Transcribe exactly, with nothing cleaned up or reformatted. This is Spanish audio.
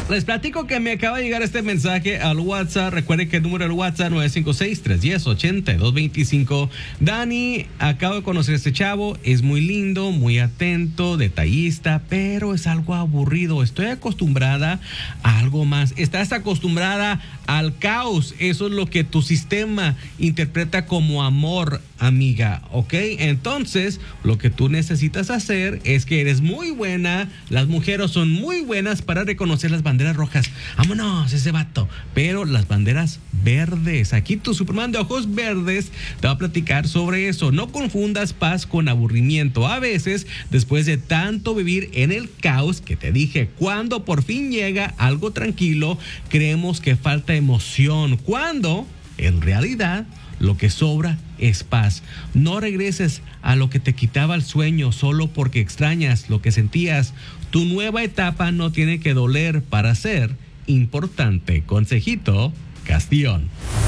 Les platico que me acaba de llegar este mensaje al WhatsApp. Recuerden que el número del WhatsApp nueve cinco seis, tres uno cero, ocho dos dos cinco. Dani, acabo de conocer a este chavo. Es muy lindo, muy atento, detallista, pero es algo aburrido. Estoy acostumbrada a algo más. Estás acostumbrada al caos. Eso es lo que tu sistema interpreta como amor, amiga, ¿ok? Entonces, lo que tú necesitas hacer es que eres muy buena. Las mujeres son muy buenas para reconocer las banderas rojas. Vámonos, ese vato. Pero las banderas verdes. Aquí tu Superman de ojos verdes te va a platicar sobre eso. No confundas paz con aburrimiento. A veces, después de tanto vivir en el caos que te dije, cuando por fin llega algo tranquilo, creemos que falta emoción. Cuando, en realidad, lo que sobra es paz. No regreses a lo que te quitaba el sueño solo porque extrañas lo que sentías. Tu nueva etapa no tiene que doler para ser importante. Consejito Castellón.